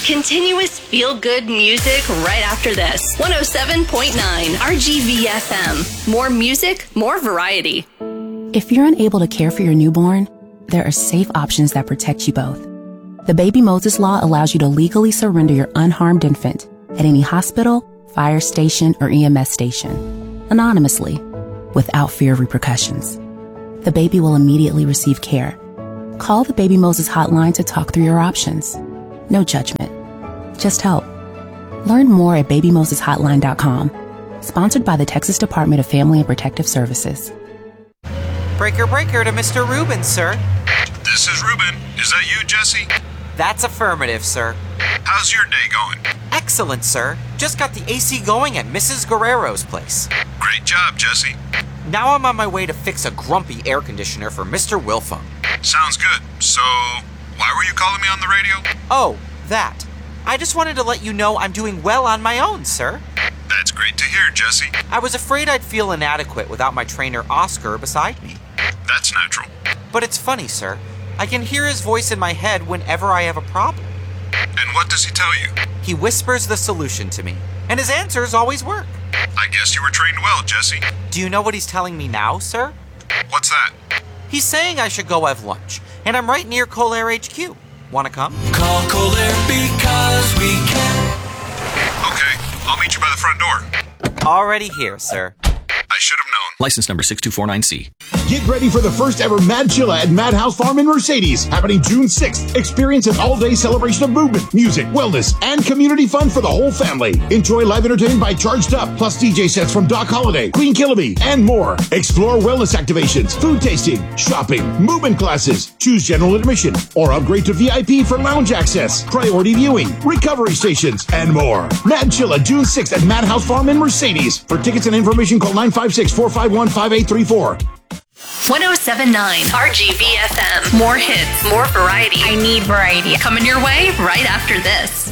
Continuous feel-good music right after this. 107.9 RGV FM. More music, more variety. If you're unable to care for your newborn, there are safe options that protect you both. The Baby Moses Law allows you to legally surrender your unharmed infant at any hospital, fire station, or EMS station, anonymously, without fear of repercussions. The baby will immediately receive care. Call the Baby Moses hotline to talk through your options. No judgment, just help. Learn more at babymoseshotline.com. Sponsored by the Texas Department of Family and Protective Services. Breaker to Mr. Rubin, sir. This is Reuben. Is that you, Jesse? That's affirmative, sir. How's your day going? Excellent, sir. Just got the AC going at Mrs. Guerrero's place. Great job, Jesse. Now I'm on my way to fix a grumpy air conditioner for Mr. Wilfong. Sounds good. So, why were you calling me on the radio? Oh, that. I just wanted to let you know I'm doing well on my own, sir. That's great to hear, Jesse. I was afraid I'd feel inadequate without my trainer Oscar beside me. That's natural. But it's funny, sir. I can hear his voice in my head whenever I have a problem. And what does he tell you? He whispers the solution to me, and his answers always work. I guess you were trained well, Jesse. Do you know what he's telling me now, sir? What's that? He's saying I should go have lunch, and I'm right near Colair HQ. Wanna come? Call Colair because we can. Okay, I'll meet you by the front door. Already here, sir. I should have known. License number 6249C. Get ready for the first ever Mad Chilla at Madhouse Farm in Mercedes, happening June 6th. Experience an all-day celebration of movement, music, wellness, and community fun for the whole family. Enjoy live entertainment by Charged Up, plus DJ sets from Doc Holliday, Queen Killaby, and more. Explore wellness activations, food tasting, shopping, movement classes. Choose general admission or upgrade to VIP for lounge access, priority viewing, recovery stations, and more. Mad Chilla, June 6th at Madhouse Farm in Mercedes. For tickets and information, call 956-451-5834. 107.9 RGV FM. More hits, more variety. I need variety. Coming your way right after this.